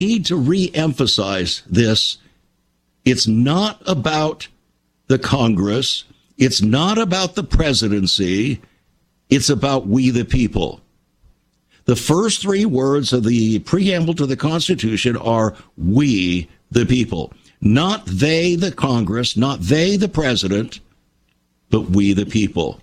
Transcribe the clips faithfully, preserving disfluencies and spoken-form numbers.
need to re-emphasize this. It's not about the Congress. It's not about the presidency. It's about we the people. The first three words of the preamble to the Constitution are we the people. Not they the Congress, not they the president, but we the people.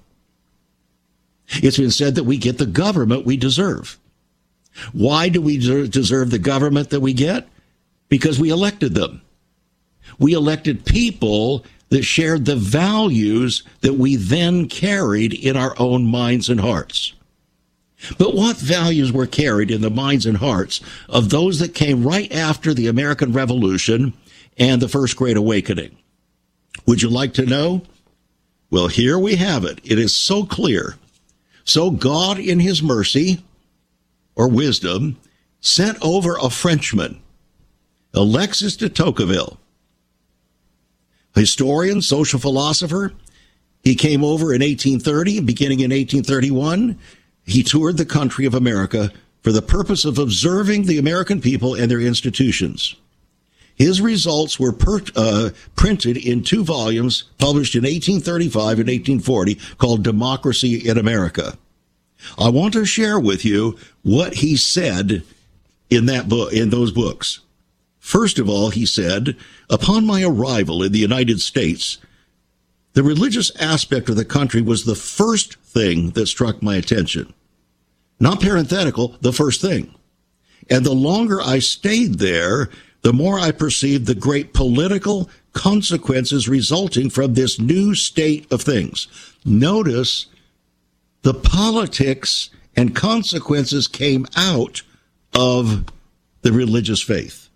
It's been said that we get the government we deserve. Why do we deserve the government that we get? Because we elected them. We elected people that shared the values that we then carried in our own minds and hearts. But what values were carried in the minds and hearts of those that came right after the American Revolution and the First Great Awakening? Would you like to know? Well, here we have it. It is so clear. So God, in his mercy or wisdom, sent over a Frenchman, Alexis de Tocqueville, historian, social philosopher. He came over in eighteen thirty, beginning in eighteen thirty-one. He toured the country of America for the purpose of observing the American people and their institutions. His results were per, uh, printed in two volumes published in eighteen thirty-five and eighteen forty called Democracy in America. I want to share with you what he said in that book, in those books. First of all, he said, upon my arrival in the United States, the religious aspect of the country was the first thing that struck my attention. Not parenthetical, the first thing. And the longer I stayed there, the more I perceived the great political consequences resulting from this new state of things. Notice the politics and consequences came out of the religious faith.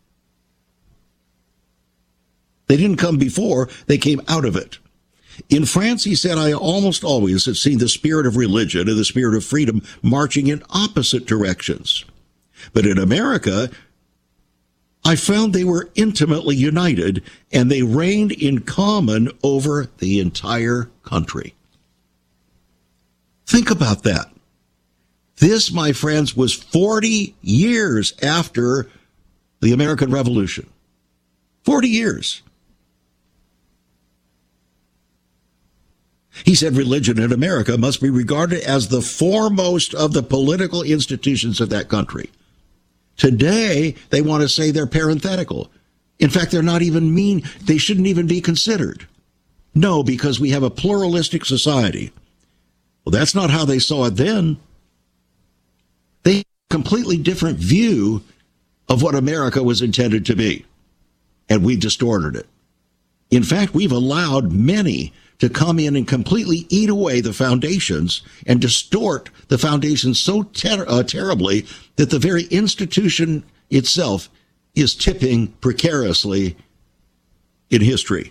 They didn't come before, they came out of it. In France, he said, I almost always have seen the spirit of religion and the spirit of freedom marching in opposite directions. But in America, I found they were intimately united and they reigned in common over the entire country. Think about that. This, my friends, was forty years after the American Revolution. forty years. He said religion in America must be regarded as the foremost of the political institutions of that country. Today, they want to say they're parenthetical. In fact, they're not even mean. They shouldn't even be considered. No, because we have a pluralistic society. Well, that's not how they saw it then. They had a completely different view of what America was intended to be. And we've distorted it. In fact, we've allowed many to come in and completely eat away the foundations and distort the foundations so ter- uh, terribly that the very institution itself is tipping precariously in history.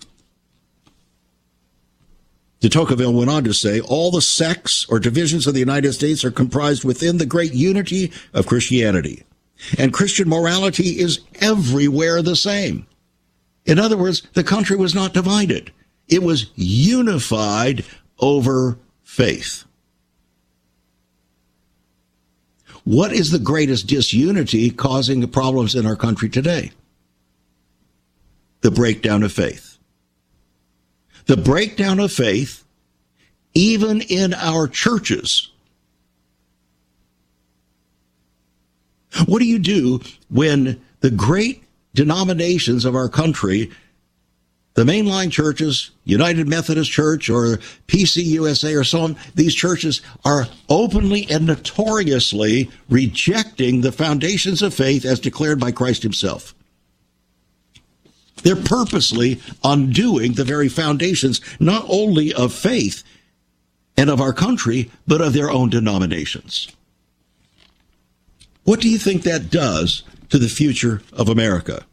De Tocqueville went on to say, all the sects or divisions of the United States are comprised within the great unity of Christianity. And Christian morality is everywhere the same. In other words, the country was not divided. It was unified over faith. What is the greatest disunity causing the problems in our country today? The breakdown of faith. The breakdown of faith, even in our churches. What do you do when the great denominations of our country, the mainline churches, United Methodist Church or P C U S A or so on, these churches are openly and notoriously rejecting the foundations of faith as declared by Christ himself? They're purposely undoing the very foundations, not only of faith and of our country, but of their own denominations. What do you think that does to the future of America?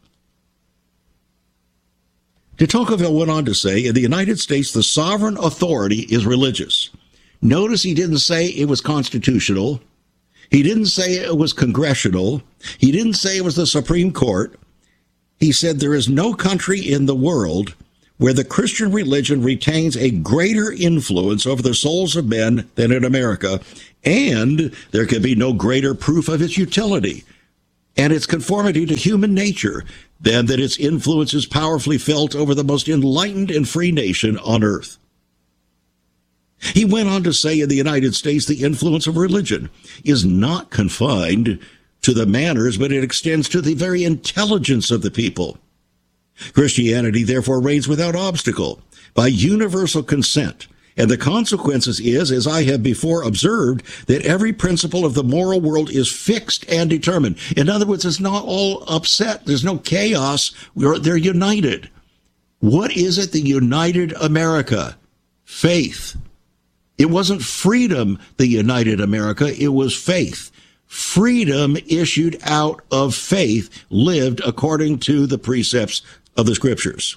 De Tocqueville went on to say, in the United States, the sovereign authority is religious. Notice he didn't say it was constitutional. He didn't say it was congressional. He didn't say it was the Supreme Court. He said there is no country in the world where the Christian religion retains a greater influence over the souls of men than in America, and there can be no greater proof of its utility. and its conformity to human nature than that its influence is powerfully felt over the most enlightened and free nation on earth. He went on to say in the United States, the influence of religion is not confined to the manners, but it extends to the very intelligence of the people. Christianity, therefore, reigns without obstacle by universal consent, and the consequences is, as I have before observed, that every principle of the moral world is fixed and determined. In other words, it's not all upset. There's no chaos. We're, they're united. What is it that united America? Faith. It wasn't freedom that united America. It was faith. Freedom issued out of faith, lived according to the precepts of the Scriptures.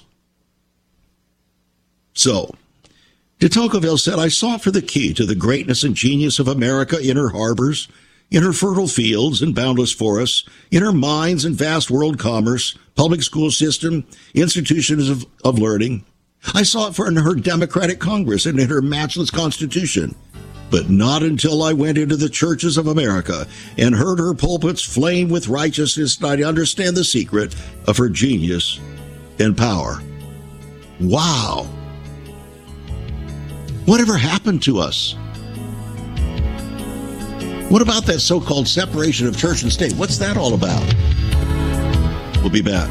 So, de Tocqueville said, I sought for the key to the greatness and genius of America in her harbors, in her fertile fields and boundless forests, in her mines and vast world commerce, public school system, institutions of, of learning. I sought for in her democratic Congress and in her matchless Constitution. But not until I went into the churches of America and heard her pulpits flame with righteousness did I understand the secret of her genius and power. Wow! Whatever happened to us? What about that so-called separation of church and state? What's that all about? We'll be back.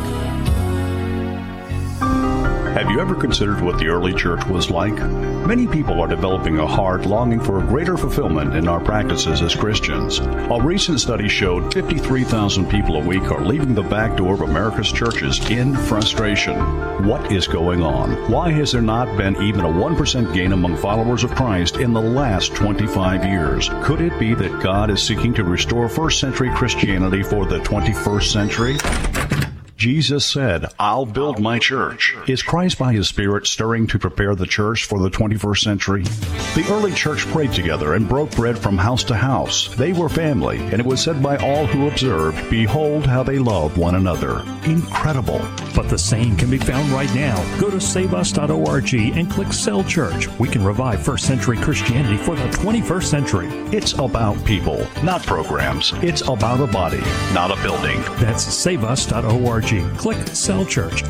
Have you ever considered what the early church was like? Many people are developing a heart longing for a greater fulfillment in our practices as Christians. A recent study showed fifty-three thousand people a week are leaving the back door of America's churches in frustration. What is going on? Why has there not been even a one percent gain among followers of Christ in the last twenty-five years? Could it be that God is seeking to restore first century Christianity for the twenty-first century? Jesus said, I'll build my church. Is Christ by his Spirit stirring to prepare the church for the twenty-first century? The early church prayed together and broke bread from house to house. They were family, and it was said by all who observed, behold how they love one another. Incredible. But the same can be found right now. Go to save us dot org and click Cell Church. We can revive first century Christianity for the twenty-first century. It's about people, not programs. It's about a body, not a building. That's save us dot org. Click Cell Church.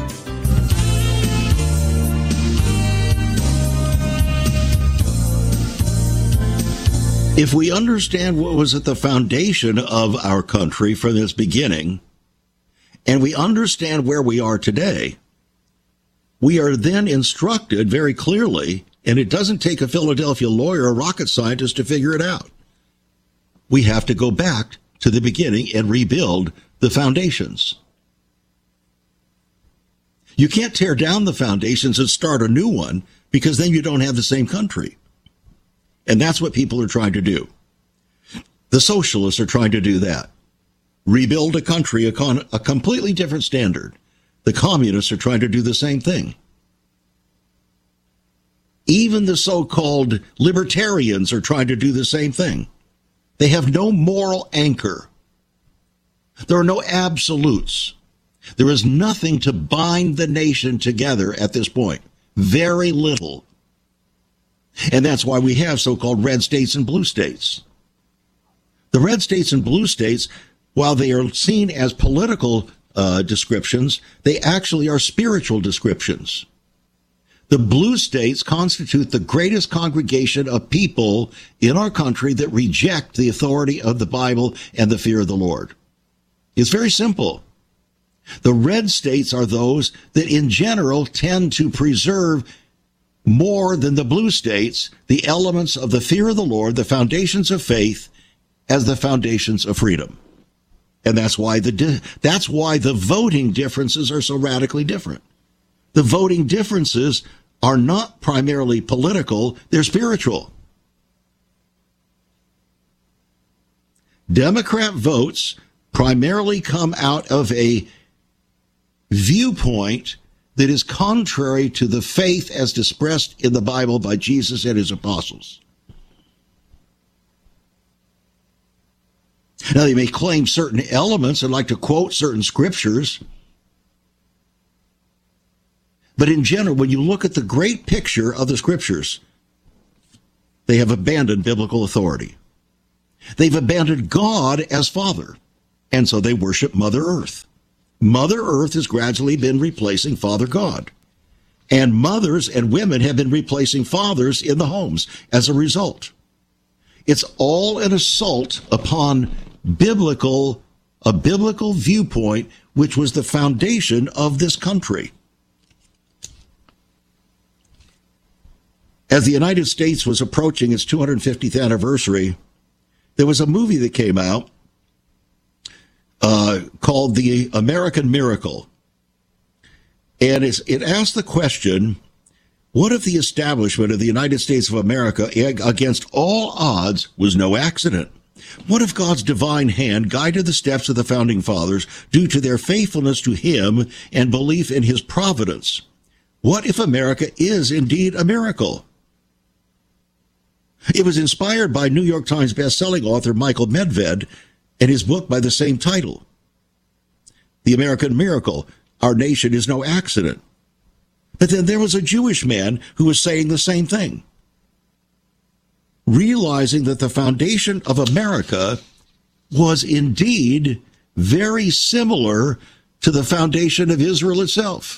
If we understand what was at the foundation of our country from its beginning, and we understand where we are today, we are then instructed very clearly, and it doesn't take a Philadelphia lawyer or rocket scientist to figure it out. We have to go back to the beginning and rebuild the foundations. You can't tear down the foundations and start a new one, because then you don't have the same country. And that's what people are trying to do. The socialists are trying to do that. Rebuild a country a, con- a completely different standard. The communists are trying to do the same thing. Even the so-called libertarians are trying to do the same thing. They have no moral anchor. There are no absolutes. There is nothing to bind the nation together at this point. Very little. And that's why we have so-called red states and blue states. The red states and blue states, while they are seen as political uh, descriptions, they actually are spiritual descriptions. The blue states constitute the greatest congregation of people in our country that reject the authority of the Bible and the fear of the Lord. It's very simple. The red states are those that in general tend to preserve more than the blue states the elements of the fear of the Lord, the foundations of faith, as the foundations of freedom. And that's why the that's why the voting differences are so radically different. The voting differences are not primarily political, they're spiritual. Democrat votes primarily come out of a viewpoint that is contrary to the faith as expressed in the Bible by Jesus and his apostles. Now, they may claim certain elements and like to quote certain scriptures, but in general, when you look at the great picture of the scriptures, they have abandoned biblical authority. They've abandoned God as Father And so they worship Mother Earth. Mother Earth has gradually been replacing Father God. And mothers and women have been replacing fathers in the homes as a result. It's all an assault upon biblical, a biblical viewpoint, which was the foundation of this country. As the United States was approaching its two hundred fiftieth anniversary, there was a movie that came out uh, called The American Miracle. And it's, it asked the question, what if the establishment of the United States of America, against all odds, was no accident? What if God's divine hand guided the steps of the Founding Fathers due to their faithfulness to Him and belief in His providence? What if America is indeed a miracle? It was inspired by New York Times bestselling author Michael Medved and his book by the same title, The American Miracle, Our Nation is No Accident. But then there was a Jewish man who was saying the same thing, realizing that the foundation of America was indeed very similar to the foundation of Israel itself.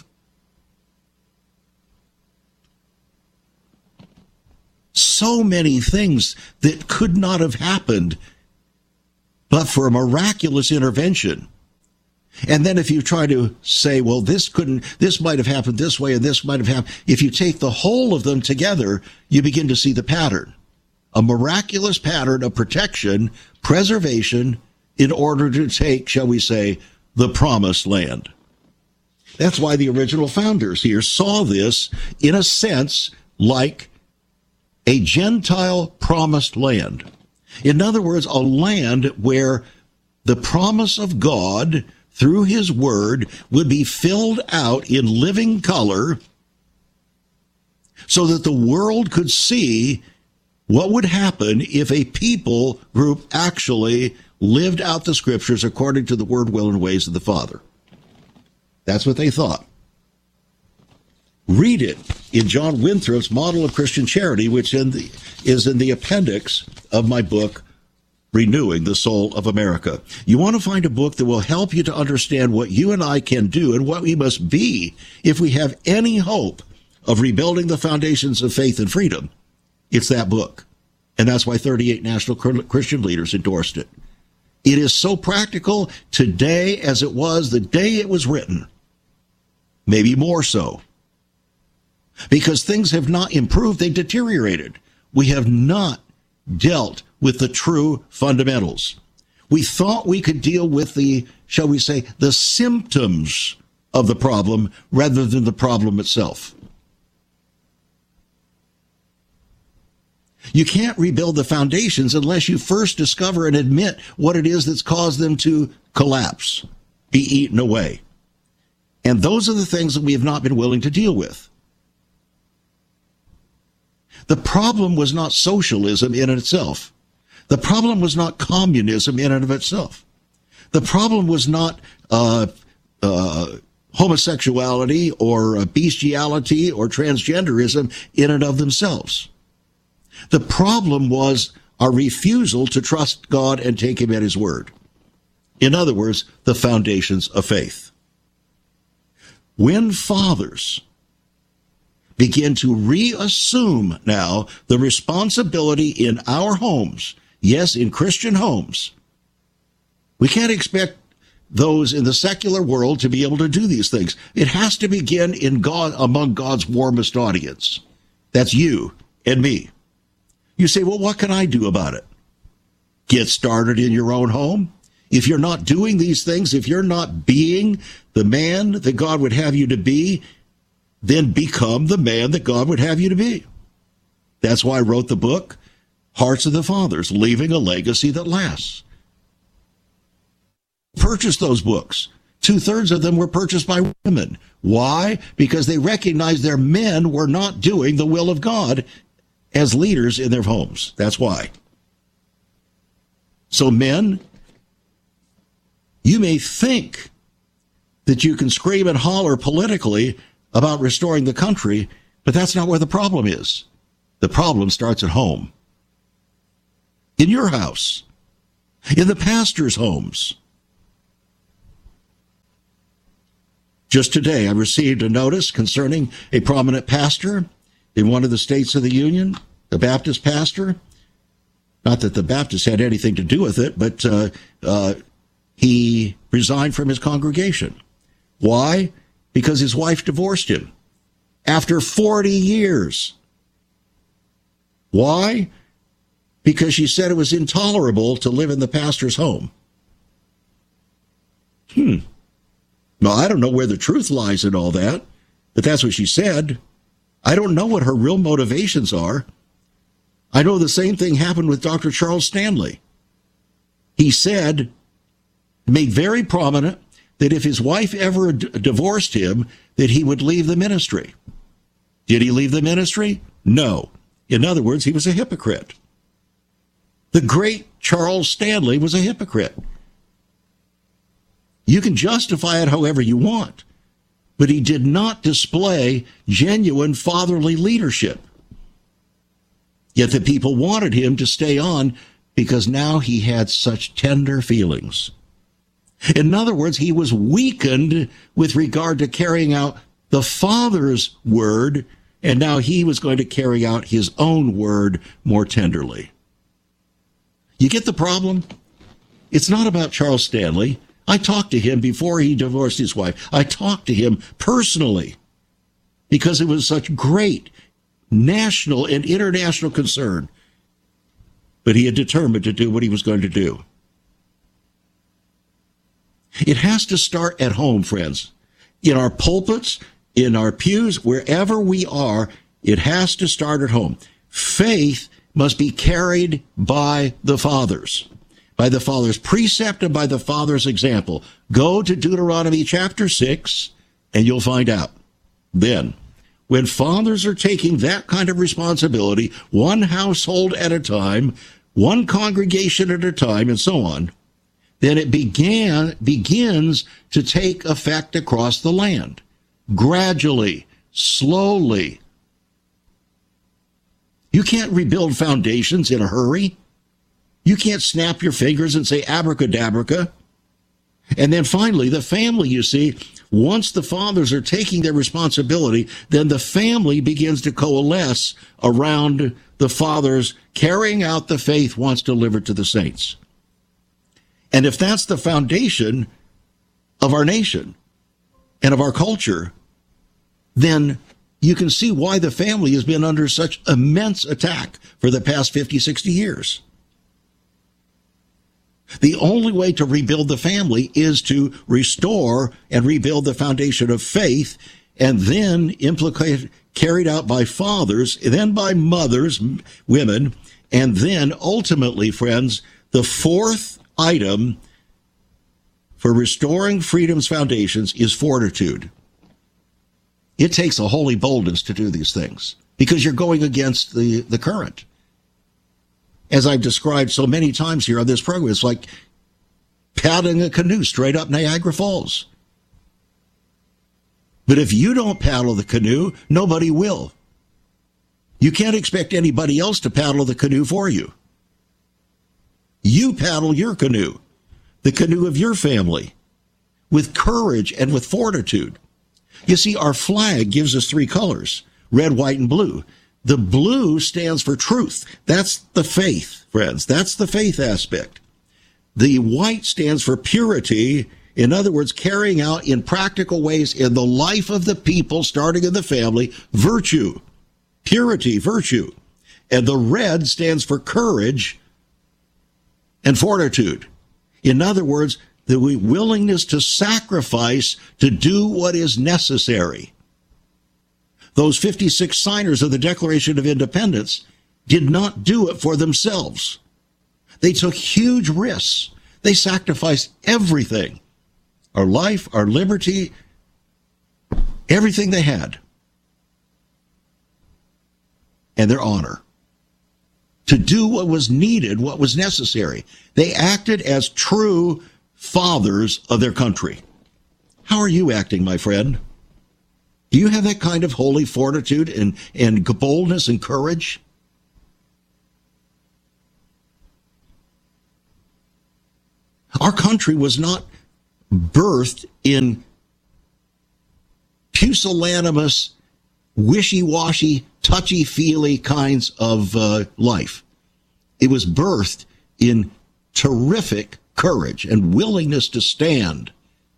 So many things that could not have happened but for a miraculous intervention. And then if you try to say, well, this couldn't, this might have happened this way and this might have happened, if you take the whole of them together, you begin to see the pattern. A miraculous pattern of protection, preservation, in order to take, shall we say, the promised land. That's why the original founders here saw this, in a sense, like a Gentile promised land. In other words, a land where the promise of God through His word would be filled out in living color so that the world could see what would happen if a people group actually lived out the scriptures according to the word, will, and ways of the Father. That's what they thought. Read it in John Winthrop's Model of Christian Charity, which in the, is in the appendix of my book, Renewing the Soul of America. You want to find a book that will help you to understand what you and I can do and what we must be if we have any hope of rebuilding the foundations of faith and freedom. It's that book. And that's why thirty-eight national Christian leaders endorsed it. It is so practical today as it was the day it was written. Maybe more so. Because things have not improved, they deteriorated. We have not dealt with the true fundamentals. We thought we could deal with the, shall we say, the symptoms of the problem rather than the problem itself. You can't rebuild the foundations unless you first discover and admit what it is that's caused them to collapse, be eaten away. And those are the things that we have not been willing to deal with. The problem was not socialism in and itself. The problem was not communism in and of itself. The problem was not uh, uh, homosexuality or uh, bestiality or transgenderism in and of themselves. The problem was our refusal to trust God and take Him at His word. In other words, the foundations of faith. When fathers begin to reassume now the responsibility in our homes, yes, in Christian homes, we can't expect those in the secular world to be able to do these things. It has to begin in God, among God's warmest audience. That's you and me. You say, well, what can I do about it? Get started in your own home. If you're not doing these things, if you're not being the man that God would have you to be, then become the man that God would have you to be. That's why I wrote the book, Hearts of the Fathers, Leaving a Legacy That Lasts. Purchase those books. Two-thirds of them were purchased by women. Why? Because they recognized their men were not doing the will of God as leaders in their homes. That's why. So men, you may think that you can scream and holler politically about restoring the country, but that's not where the problem is. The problem starts at home. In your house. In the pastor's homes. Just today, I received a notice concerning a prominent pastor in one of the states of the Union, a Baptist pastor. Not that the Baptists had anything to do with it, but uh, uh, he resigned from his congregation. Why? Because his wife divorced him after forty years. Why? Because she said it was intolerable to live in the pastor's home. Hmm. Well, I don't know where the truth lies in all that, but that's what she said. I don't know what her real motivations are. I know the same thing happened with Doctor Charles Stanley. He said, made very prominent, that if his wife ever d- divorced him, that he would leave the ministry. Did he leave the ministry? No. In other words, he was a hypocrite. The great Charles Stanley was a hypocrite. You can justify it however you want, but he did not display genuine fatherly leadership. Yet the people wanted him to stay on because now he had such tender feelings. In other words, he was weakened with regard to carrying out the Father's word, and now he was going to carry out his own word more tenderly. You get the problem? It's not about Charles Stanley. I talked to him before he divorced his wife. I talked to him personally because it was such great national and international concern. But he had determined to do what he was going to do. It has to start at home, friends. In our pulpits, in our pews, wherever we are, it has to start at home. Faith must be carried by the fathers, by the Father's precept and by the Father's example. Go to Deuteronomy chapter six, and you'll find out. Then, when fathers are taking that kind of responsibility, one household at a time, one congregation at a time, and so on, then it began begins to take effect across the land, gradually, slowly. You can't rebuild foundations in a hurry. You can't snap your fingers and say abracadabra. And then finally, the family, you see, once the fathers are taking their responsibility, then the family begins to coalesce around the fathers carrying out the faith once delivered to the saints. And if that's the foundation of our nation and of our culture, then you can see why the family has been under such immense attack for the past fifty, sixty years. The only way to rebuild the family is to restore and rebuild the foundation of faith, and then implicate, carried out by fathers, then by mothers, women, and then ultimately, friends, the fourth item for restoring freedom's foundations is fortitude. It takes a holy boldness to do these things because you're going against the, the current. As I've described so many times here on this program, it's like paddling a canoe straight up Niagara Falls. But if you don't paddle the canoe, nobody will. You can't expect anybody else to paddle the canoe for you. You paddle your canoe, the canoe of your family, with courage and with fortitude. You see, our flag gives us three colors, red, white, and blue. The blue stands for truth. That's the faith, friends. That's the faith aspect. The white stands for purity. In other words, carrying out in practical ways in the life of the people, starting in the family, virtue, purity, virtue. And the red stands for courage and fortitude. In other words, the willingness to sacrifice to do what is necessary. Those fifty-six signers of the Declaration of Independence did not do it for themselves. They took huge risks. They sacrificed everything, our life, our liberty, everything they had, and their honor, to do what was needed, what was necessary. They acted as true fathers of their country. How are you acting, my friend? Do you have that kind of holy fortitude and, and boldness and courage? Our country was not birthed in pusillanimous, wishy-washy, touchy-feely kinds of uh, life. It was birthed in terrific courage and willingness to stand.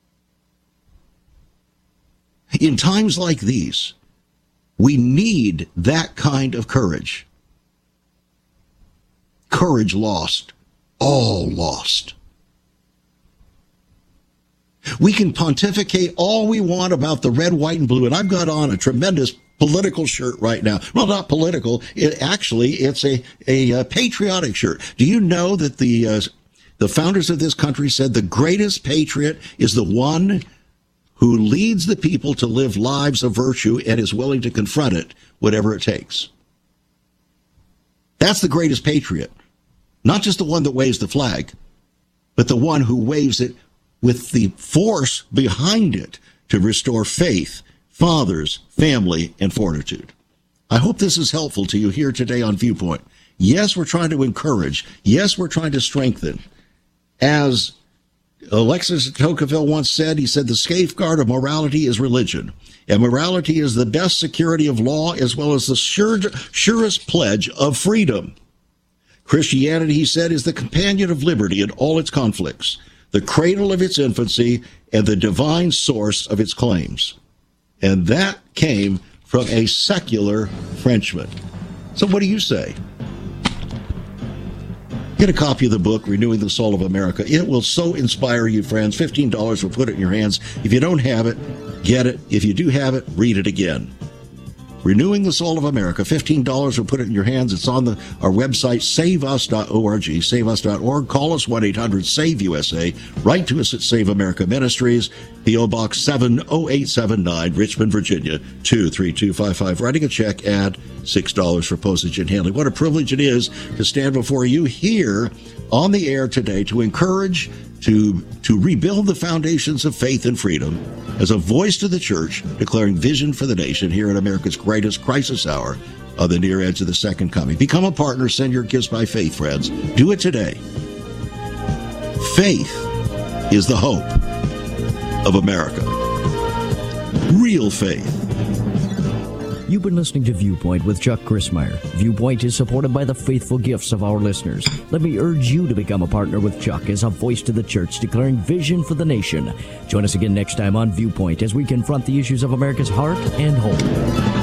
In times like these, we need that kind of courage. Courage lost, all lost. We can pontificate all we want about the red, white, and blue, and I've got on a tremendous political shirt right now. Well, not political. It, actually, it's a, a, a patriotic shirt. Do you know that the uh, the founders of this country said the greatest patriot is the one who leads the people to live lives of virtue and is willing to confront it, whatever it takes? That's the greatest patriot. Not just the one that waves the flag, but the one who waves it with the force behind it to restore faith, fathers, family, and fortitude. I hope this is helpful to you here today on Viewpoint. Yes, we're trying to encourage. Yes, we're trying to strengthen. As Alexis de Tocqueville once said, he said, the safeguard of morality is religion, and morality is the best security of law as well as the sure, surest pledge of freedom. Christianity, he said, is the companion of liberty in all its conflicts, the cradle of its infancy, and the divine source of its claims. And that came from a secular Frenchman. So what do you say? Get a copy of the book, Renewing the Soul of America. It will so inspire you, friends. fifteen dollars will put it in your hands. If you don't have it, get it. If you do have it, read it again. Renewing the Soul of America, fifteen dollars will put it in your hands. It's on the, our website, save us dot org, save us dot org. Call us, one eight hundred save U S A. Write to us at Save America Ministries, P O Box seven oh eight seven nine, Richmond, Virginia, two three two five five. Writing a check, add six dollars for postage and handling. What a privilege it is to stand before you here on the air today to encourage, to to rebuild the foundations of faith and freedom as a voice to the church, declaring vision for the nation here in America's greatest crisis hour on the near edge of the second coming. Become a partner. Send your gifts by faith, friends. Do it today. Faith is the hope of America. Real faith. You've been listening to Viewpoint with Chuck Crismier. Viewpoint is supported by the faithful gifts of our listeners. Let me urge you to become a partner with Chuck as a voice to the church, declaring vision for the nation. Join us again next time on Viewpoint as we confront the issues of America's heart and home.